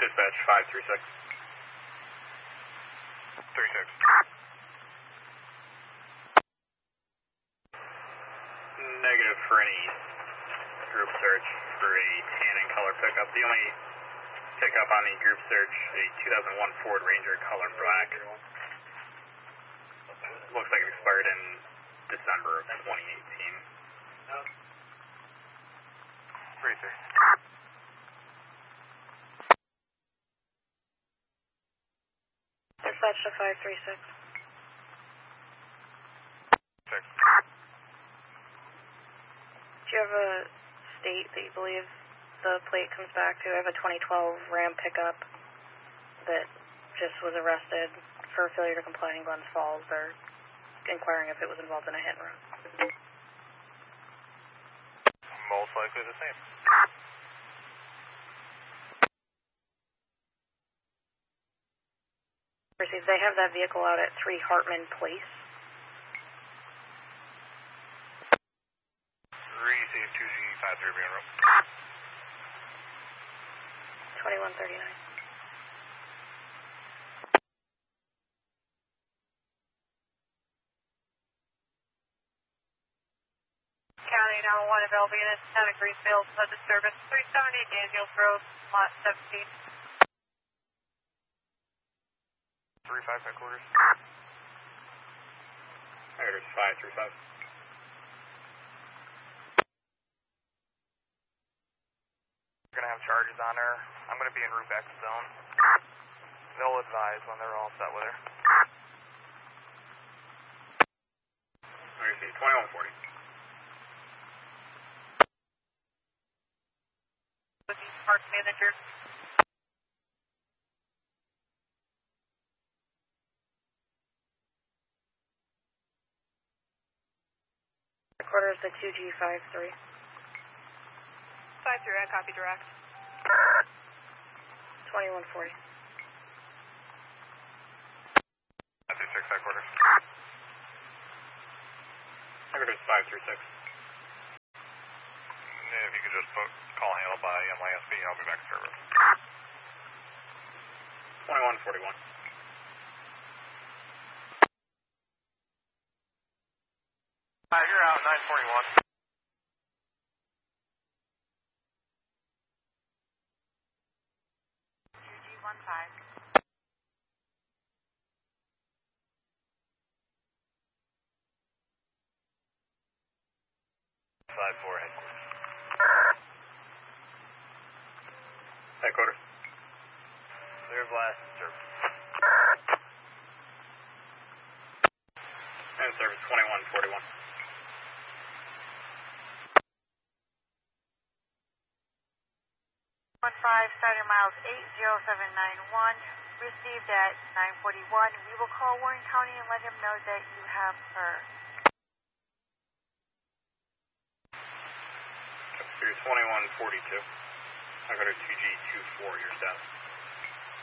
dispatch 536. 36. Negative for any group search for a tan and color pickup. The only pickup on the group search, a 2001 Ford Ranger color black. Looks like it expired in December of 2018. 3-3. Dispatch to 536. 6. Do you have a state that you believe the plate comes back to? I have a 2012 Ram pickup that just was arrested for failure to comply in Glens Falls. They're inquiring if it was involved in a hit and run. Most likely the same. Received. They have that vehicle out at 3 Hartman Place. Receive 2G53 being rope. 2139. County 911 of Elvina, Town of Greenfield, flood disturbance, 370 Daniels Road, lot 17. 3-5 headquarters. Headquarters 535. We're going to have charges on her. I'm going to be in Route X zone. They'll advise when they're all set with her. I see, 2140. Park manager. Quarters to 2G53. 5-3, I copy direct. 2140. 536 headquarters. Headquarters 536. If you could just call handle by NYSB, I'll be back to service. 2141. You're out, 941. GG15. 5-4 headquarters. Headquarters. Clear blast, service. And service 2141. 15, starting miles 80791, received at 941. We will call Warren County and let him know that you have her. Here's 2142. I got a 2G24, your status.